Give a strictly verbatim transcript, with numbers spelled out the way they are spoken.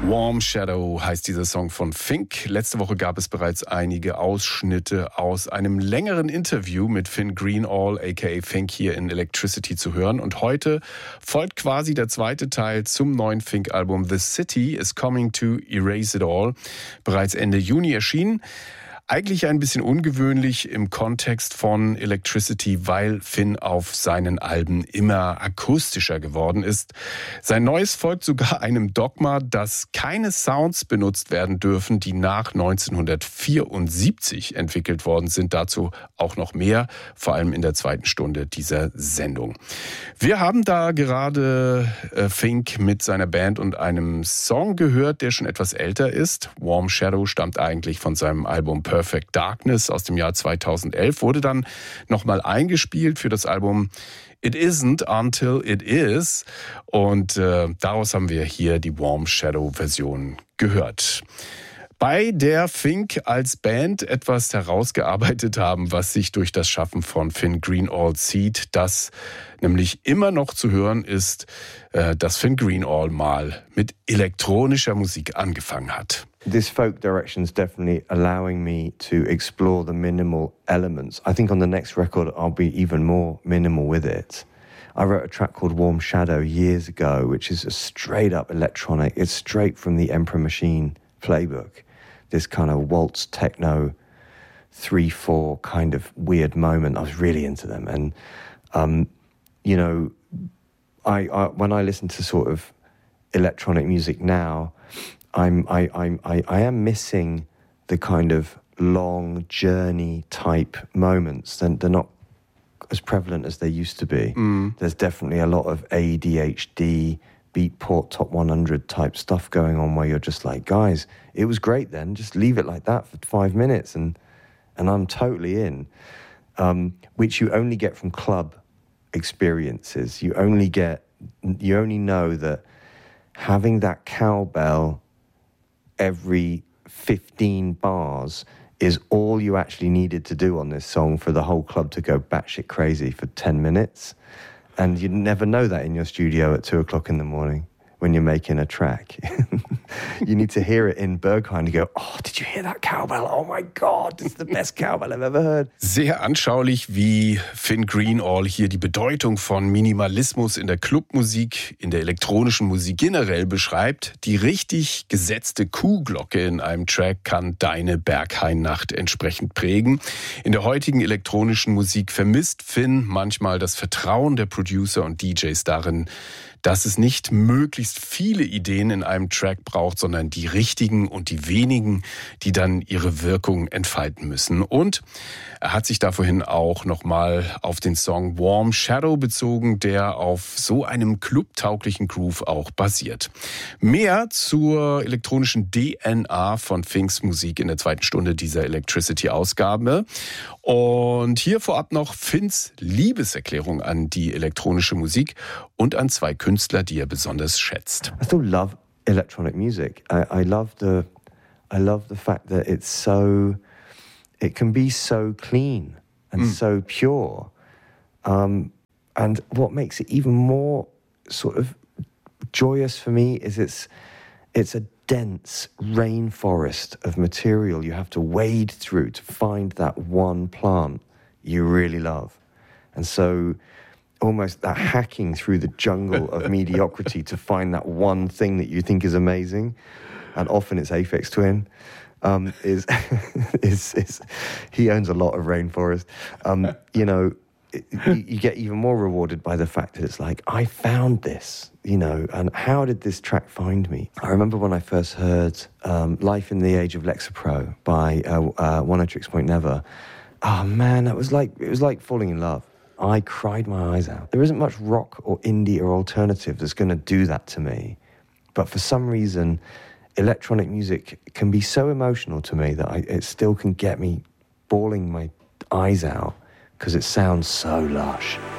Warm Shadow heißt dieser Song von Fink. Letzte Woche gab es bereits einige Ausschnitte aus einem längeren Interview mit Finn Greenall, aka Fink, hier in Electricity zu hören. Und heute folgt quasi der zweite Teil zum neuen Fink-Album The City is Coming to Erase It All. Bereits Ende Juni erschienen. Eigentlich ein bisschen ungewöhnlich im Kontext von Electricity, weil Finn auf seinen Alben immer akustischer geworden ist. Sein neues folgt sogar einem Dogma, dass keine Sounds benutzt werden dürfen, die nach neunzehnhundertvierundsiebzig entwickelt worden sind. Dazu auch noch mehr, vor allem in der zweiten Stunde dieser Sendung. Wir haben da gerade äh, Fink mit seiner Band und einem Song gehört, der schon etwas älter ist. Warm Shadow stammt eigentlich von seinem Album Perfect Perfect Darkness aus dem Jahr zweitausendelf, wurde dann nochmal eingespielt für das Album It Isn't Until It Is. Und äh, daraus haben wir hier die Warm Shadow Version gehört. Bei der Fink als Band etwas herausgearbeitet haben, was sich durch das Schaffen von Finn Greenall zieht, das nämlich immer noch zu hören ist, äh, dass Finn Greenall mal mit elektronischer Musik angefangen hat. This folk direction is definitely allowing me to explore the minimal elements. I think on the next record I'll be even more minimal with it. I wrote a track called Warm Shadow years ago, which is a straight up electronic. It's straight from the Emperor Machine playbook. This kind of waltz techno three four kind of weird moment. I was really into them. And, um, you know, I, I when I listen to sort of electronic music now, I'm, I, I'm, I, I am missing the kind of long journey type moments. They're, they're not as prevalent as they used to be. Mm. There's definitely a lot of A D H D, Beatport Top one hundred type stuff going on where you're just like, guys, it was great then. Just leave it like that for five minutes and and I'm totally in. Um, which you only get from club experiences. You only get, you only know that having that cowbell every fifteen bars is all you actually needed to do on this song for the whole club to go batshit crazy for ten minutes. And you'd never know that in your studio at two o'clock in the morning when you're making a track. You need to hear it in Berghain and go, oh, did you hear that cowbell? Oh my God, this is the best cowbell I've ever heard. Sehr anschaulich, wie Finn Greenall hier die Bedeutung von Minimalismus in der Clubmusik, in der elektronischen Musik generell beschreibt. Die richtig gesetzte Kuhglocke in einem Track kann deine Berghain-Nacht entsprechend prägen. In der heutigen elektronischen Musik vermisst Finn manchmal das Vertrauen der Producer und D Js darin, dass es nicht möglichst viele Ideen in einem Track braucht, sondern die richtigen und die wenigen, die dann ihre Wirkung entfalten müssen. Und er hat sich da vorhin auch nochmal auf den Song Warm Shadow bezogen, der auf so einem clubtauglichen Groove auch basiert. Mehr zur elektronischen D N A von Finks Musik in der zweiten Stunde dieser Electricity-Ausgabe. Und hier vorab noch Finns Liebeserklärung an die elektronische Musik und an zwei Künstler, die er besonders schätzt. I still love electronic music. I, I love the, I love the fact that it's so, it can be so clean and mm. so pure. Um, and what makes it even more sort of joyous for me is it's, it's a dense rainforest of material you have to wade through to find that one plant you really love. And so almost that hacking through the jungle of mediocrity to find that one thing that you think is amazing, and often it's Aphex Twin, um, is, is, is, he owns a lot of rainforest. Um, you know, it, you, you get even more rewarded by the fact that it's like, I found this, you know, and how did this track find me? I remember when I first heard um, Life in the Age of Lexapro by uh, uh, Oneohtrix Point Never. Oh man, that was like, it was like falling in love. I cried my eyes out. There isn't much rock or indie or alternative that's going to do that to me. But for some reason, electronic music can be so emotional to me that I, it still can get me bawling my eyes out because it sounds so lush.